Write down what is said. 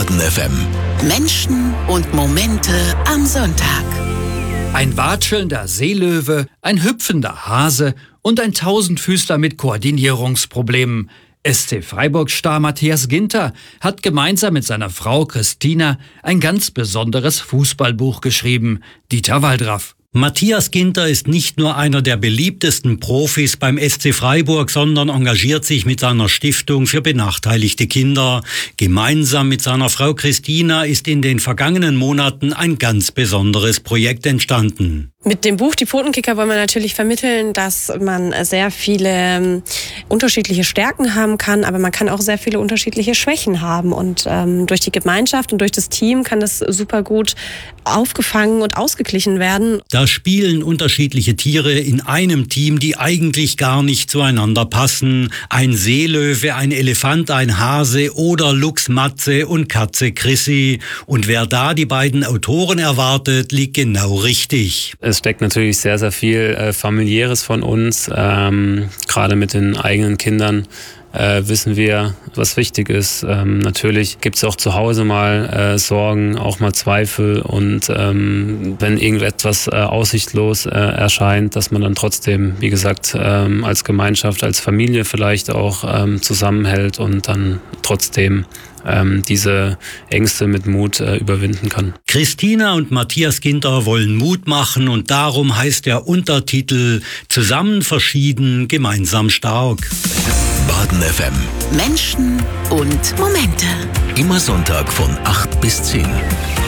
Baden FM. Menschen und Momente am Sonntag. Ein watschelnder Seelöwe, ein hüpfender Hase und ein Tausendfüßler mit Koordinierungsproblemen. SC Freiburg-Star Matthias Ginter hat gemeinsam mit seiner Frau Christina ein ganz besonderes Fußballbuch geschrieben. Dieter Waldraff. Matthias Ginter ist nicht nur einer der beliebtesten Profis beim SC Freiburg, sondern engagiert sich mit seiner Stiftung für benachteiligte Kinder. Gemeinsam mit seiner Frau Christina ist in den vergangenen Monaten ein ganz besonderes Projekt entstanden. Mit dem Buch Die Pfotenkicker wollen wir natürlich vermitteln, dass man sehr viele unterschiedliche Stärken haben kann, aber man kann auch sehr viele unterschiedliche Schwächen haben. Und durch die Gemeinschaft und durch das Team kann das super gut aufgefangen und ausgeglichen werden. Da spielen unterschiedliche Tiere in einem Team, die eigentlich gar nicht zueinander passen. Ein Seelöwe, ein Elefant, ein Hase oder Luchs Matze und Katze Chrissy. Und wer da die beiden Autoren erwartet, liegt genau richtig. Es steckt natürlich sehr, sehr viel Familiäres von uns. Gerade mit den eigenen Kindern wissen wir, was wichtig ist. Natürlich gibt es auch zu Hause mal Sorgen, auch mal Zweifel. Und wenn irgendetwas aussichtslos erscheint, dass man dann trotzdem, wie gesagt, als Gemeinschaft, als Familie vielleicht auch zusammenhält und dann trotzdem diese Ängste mit Mut überwinden kann. Christina und Matthias Ginter wollen Mut machen und darum heißt der Untertitel Zusammen verschieden, gemeinsam stark. Baden FM. Menschen und Momente. Immer Sonntag von 8 bis 10.